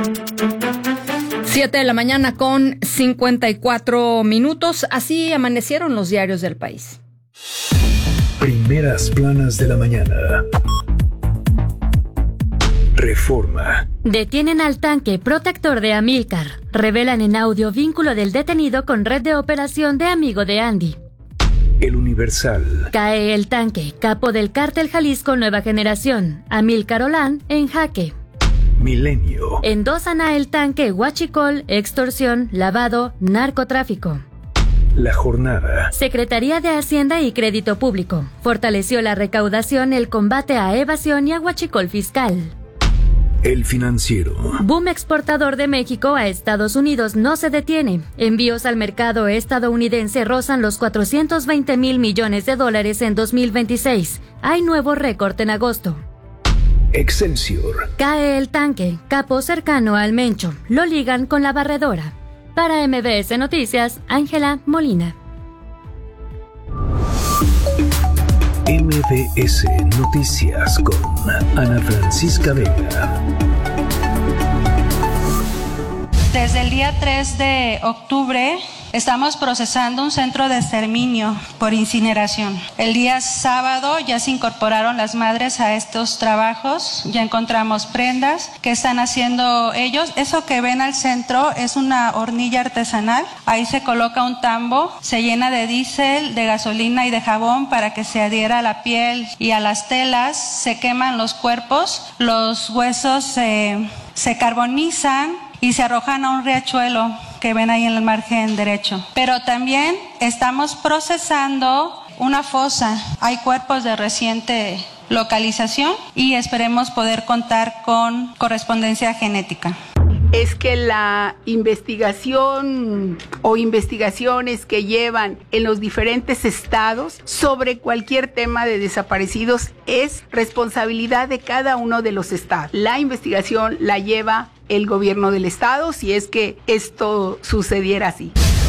7 de la mañana con 54 minutos. Así amanecieron los diarios del país. Primeras planas de la mañana. Reforma. Detienen al tanque protector de Amílcar. Revelan en audio vínculo del detenido con red de operación de amigo de Andy. El Universal. Cae el tanque, capo del cártel Jalisco Nueva Generación. Amílcar Olán en jaque. Milenio. Endosan a el tanque huachicol, extorsión, lavado, narcotráfico. La Jornada. Secretaría de Hacienda y Crédito Público. Fortaleció la recaudación, el combate a evasión y a huachicol fiscal. El Financiero. Boom exportador de México a Estados Unidos no se detiene. Envíos al mercado estadounidense rozan los 420,000 millones de dólares en 2026. Hay nuevo récord en agosto. Excelsior. Cae el tanque, capo cercano al Mencho. Lo ligan con la barredora. Para MBS Noticias, Ángela Molina. MBS Noticias con Ana Francisca Vega. Desde el día 3 de octubre estamos procesando un centro de exterminio por incineración. El día sábado ya se incorporaron las madres a estos trabajos, ya encontramos prendas que están haciendo ellos. Eso que ven al centro es una hornilla artesanal. Ahí se coloca un tambo, se llena de diésel, de gasolina y de jabón para que se adhiera a la piel y a las telas. Se queman los cuerpos, los huesos se carbonizan y se arrojan a un riachuelo que ven ahí en el margen derecho. Pero también estamos procesando una fosa. Hay cuerpos de reciente localización y esperemos poder contar con correspondencia genética. Es que la investigación o investigaciones que llevan en los diferentes estados sobre cualquier tema de desaparecidos es responsabilidad de cada uno de los estados. La investigación la lleva el gobierno del estado si es que esto sucediera así.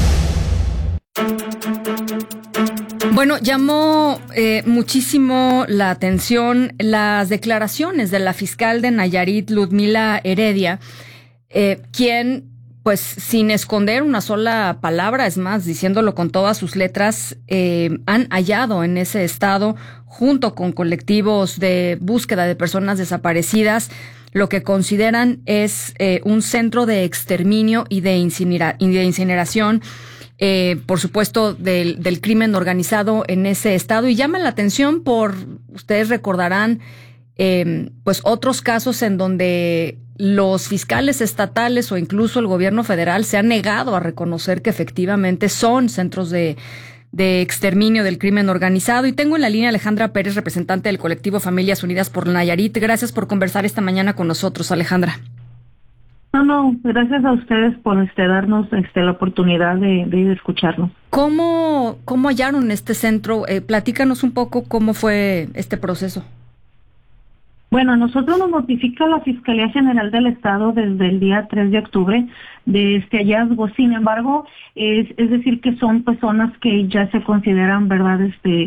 Bueno, llamó muchísimo la atención las declaraciones de la fiscal de Nayarit, Ludmila Heredia, quien, pues sin esconder una sola palabra, es más, diciéndolo con todas sus letras, han hallado en ese estado, junto con colectivos de búsqueda de personas desaparecidas, lo que consideran es un centro de exterminio y de incineración, por supuesto, del crimen organizado en ese estado. Y llama la atención ustedes recordarán, pues otros casos en donde los fiscales estatales o incluso el gobierno federal se han negado a reconocer que efectivamente son centros de exterminio del crimen organizado. Y tengo en la línea a Alejandra Pérez, representante del colectivo Familias Unidas por Nayarit. Gracias por conversar esta mañana con nosotros, Alejandra. No, gracias a ustedes por darnos la oportunidad de escucharnos. ¿Cómo hallaron este centro? Platícanos un poco cómo fue este proceso. Bueno, a nosotros nos notifica la Fiscalía General del Estado desde el día 3 de octubre de este hallazgo. Sin embargo, es decir que son personas que ya se consideran, ¿verdad?,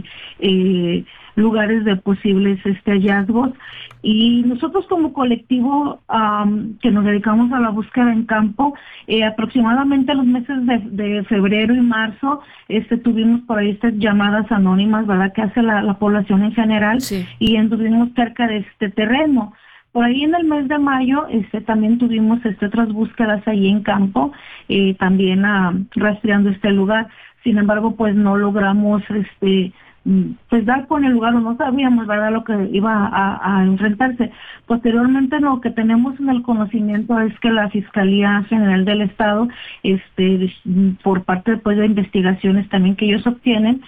lugares de posibles hallazgos. Y nosotros como colectivo que nos dedicamos a la búsqueda en campo, aproximadamente los meses de febrero y marzo, tuvimos por ahí estas llamadas anónimas, ¿verdad?, que hace la población en general, sí. Y estuvimos cerca de este terreno. Por ahí en el mes de mayo también tuvimos otras búsquedas ahí en campo, también rastreando este lugar. Sin embargo, pues no logramos pues dar con el lugar, o no sabíamos, ¿verdad?, lo que iba a enfrentarse. Posteriormente, lo que tenemos en el conocimiento es que la Fiscalía General del Estado, por parte pues de investigaciones también que ellos obtienen,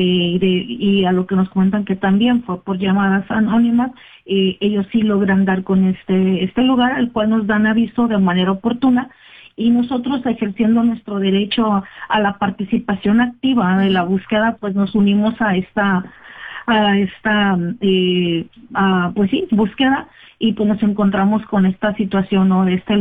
y a lo que nos comentan que también fue por llamadas anónimas, ellos sí logran dar con este lugar, al cual nos dan aviso de manera oportuna. Y nosotros, ejerciendo nuestro derecho a la participación activa de la búsqueda, pues nos unimos a esta pues sí, búsqueda, y pues nos encontramos con esta situación, ¿no?, de este